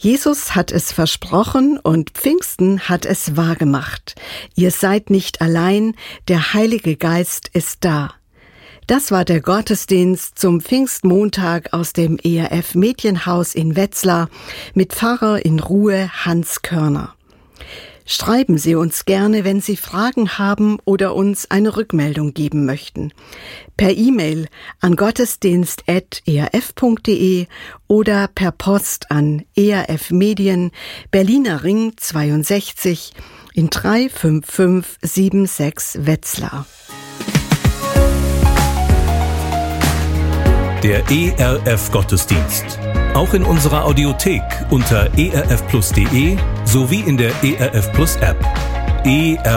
Jesus hat es versprochen und Pfingsten hat es wahrgemacht. Ihr seid nicht allein, der Heilige Geist ist da. Das war der Gottesdienst zum Pfingstmontag aus dem ERF Medienhaus in Wetzlar mit Pfarrer in Ruhe Hans Körner. Schreiben Sie uns gerne, wenn Sie Fragen haben oder uns eine Rückmeldung geben möchten. Per E-Mail an gottesdienst@erf.de oder per Post an ERF Medien, Berliner Ring 62 in 35576 Wetzlar. Der ERF Gottesdienst. Auch in unserer Audiothek unter erfplus.de sowie in der ERF Plus App.